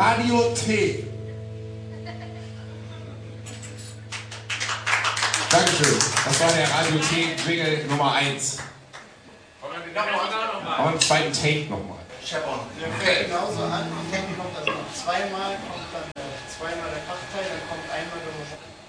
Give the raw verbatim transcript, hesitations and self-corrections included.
Radio T. Dankeschön. Das war der Radio T-Jingle Nummer eins. Und einen zweiten Take nochmal. Chevron. Der fängt genauso an. Die Technik kommt also noch zweimal, kommt dann zweimal der Kraftteil, dann kommt einmal der Musik.